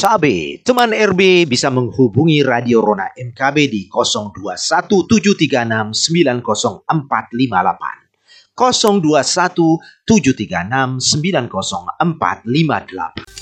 MKB. Teman RB bisa menghubungi Radio Rona MKB di 021736900458. 021736900458.